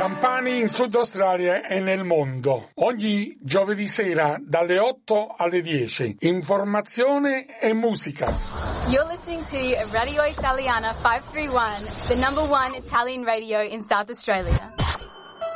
Campani in Sud Australia e nel mondo. Ogni giovedì sera dalle 8 alle 10. Informazione e musica. You're listening to Radio Italiana 531, the number one Italian radio in South Australia.